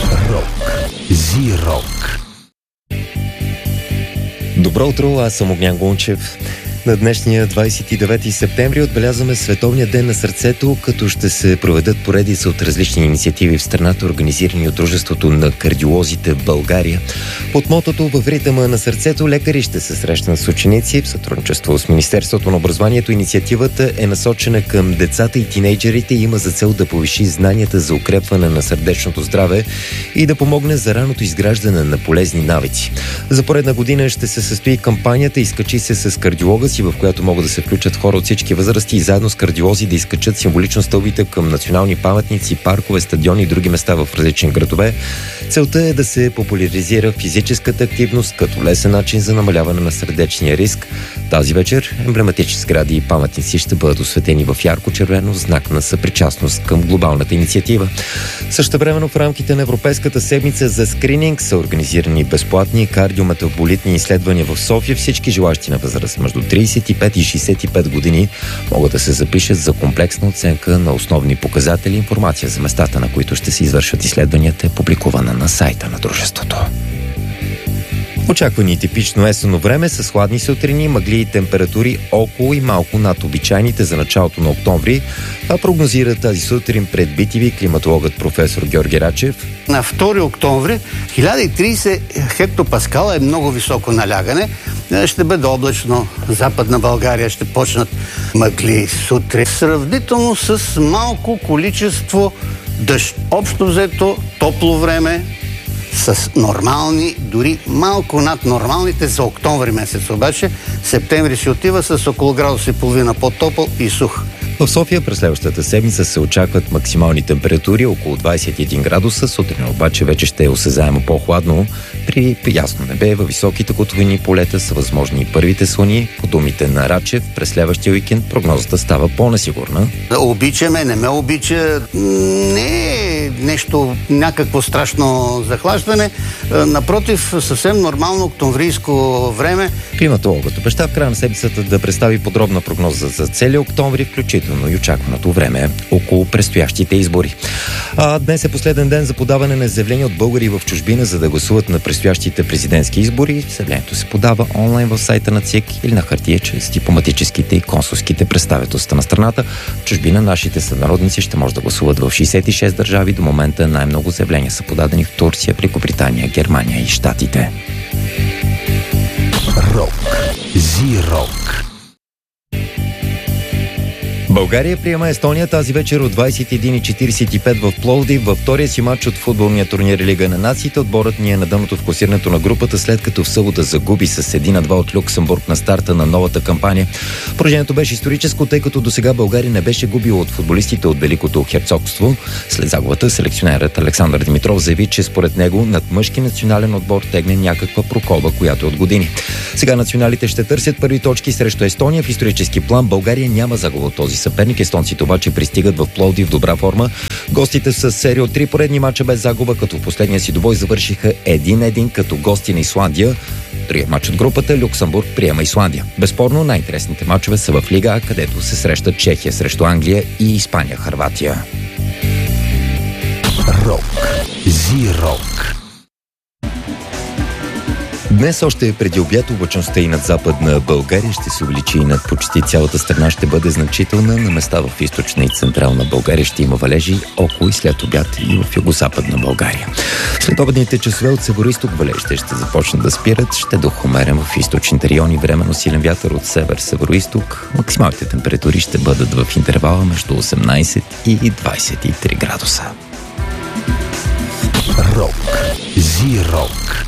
Рок. Зи-рок. Добро утро, аз съм Огнян Гунчев. На днешния 29 септември отбелязваме Световния ден на сърцето, като ще се проведат поредица от различни инициативи в страната, организирани от Дружеството на кардиолозите в България. Под мотото "Във ритъма на сърцето" лекари ще се срещнат с ученици. В сътрудничество с Министерството на образованието инициативата е насочена към децата и тинейджерите и има за цел да повиши знанията за укрепване на сърдечното здраве и да помогне за раното изграждане на полезни навици. За поредна година ще се състои кампанията "Изкачи се с кардиолога си", в която могат да се включат хора от всички възрасти и заедно с кардиолози да изкачат символично стълбите към национални паметници, паркове, стадиони и други места в различни градове. Целта е да се популяризира физическата активност като лесен начин за намаляване на сърдечния риск. Тази вечер емблематични сгради и паметници ще бъдат осветени в ярко-червено в знак на съпричастност към глобалната инициатива. Същевременно в рамките на Европейската седмица за скрининг са организирани безплатни кардиометаболитни изследвания в София. Всички желащи на възраст между 35 и 65 години могат да се запишат за комплексна оценка на основни показатели. Информация за местата, на които ще се извършват изследванията, е публикувана на сайта на дружеството. Очаквани типично есенно време с хладни сутрини, мъгли и температури около и малко над обичайните за началото на октомври, а прогнозира тази сутрин пред BTV климатологът професор Георги Рачев. На 2 октомври 1030 хектопаскала е много високо налягане. Ще бъде облачно. Западна България ще почнат мъгли сутрин. Сравнително с малко количество дъжд. Общо взето топло време с нормални, дори малко над нормалните за октомври месец. Обаче септември си отива с около градус и половина по-топъл и сух. В София през следващата седмица се очакват максимални температури около 21 градуса. Сутрин обаче вече ще е осезаемо по-хладно. При ясно небе във високите котловини полета са възможни и първите слани. По думите на Рачев, през следващия уикенд прогнозата става по-несигурна. Обичаме, не ме обича. Не е нещо, някакво страшно захлаждане. Напротив, съвсем нормално октомврийско време. Климатологът обеща в края на седмицата да представи подробна прогноза за целия октомври, включително и очакваното време около предстоящите избори. Днес е последен ден за подаване на заявления от българи в чужбина, за да гласуват на предстоящите президентски избори. Заявлението се подава онлайн в сайта на ЦИК или на хартия чрез дипломатическите и консулските представителства на страната. В чужбина нашите сънародници ще може да гласуват в 66 държави. До момента най-много заявления са подадени в Турция, Великобритания, Германия и Щатите. Рок. Зи-рок. България приема Естония тази вечер от 21:45 в Пловдив. Във втория си матч от футболния турнир Лига на нациите отборът ни е на дъното в класирането на групата, след като в събота загуби с 1-2 от Люксембург на старта на новата кампания. Поражението беше историческо, тъй като досега България не беше губила от футболистите от Великото херцогство. След загубата селекционерът Александър Димитров заяви, че според него над мъжки национален отбор тегне някаква проколба, която е от години. Сега националите ще търсят първи точки срещу Естония. В исторически план България няма загуба от този съперник. Естонците обаче пристигат в Пловдив в добра форма. Гостите с серия от 3 поредни мача без загуба, като в последния си двубой завършиха 1-1 като гости на Исландия. Другият мач от групата Люксембург приема Исландия. Безспорно най-интересните мачове са в Лига А, където се срещат Чехия срещу Англия и Испания Хърватия. Рок. Зи-рок. Днес още преди обяд облачността и над западна България ще се увеличи и над почти цялата страна ще бъде значителна. На места в източна и централна България ще има валежи около и след обяд и в югозападна България. След обедните часове от североизток валежите ще започнат да спират. Ще дух умерен в източните райони, временно силен вятър от север-североизток. Максималните температури ще бъдат в интервала между 18 и 23 градуса. Рок. Зи-рок.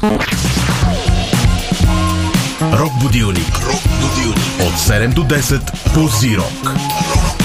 Рок будилник. От 7 до 10 по Зи-рок.